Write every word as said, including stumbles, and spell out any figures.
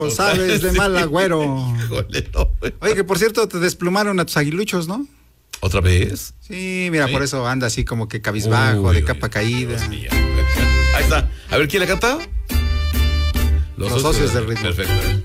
Lo sabes de mal agüero. Híjole, no. Oye, que por cierto te desplumaron a tus aguiluchos, ¿no? ¿Otra vez? Sí, mira, ¿Sí? por eso anda así como que cabizbajo, Uy, de uy, capa caída. Dios mío. Ahí está. A ver, ¿quién la canta? Los socios del ritmo. Perfecto.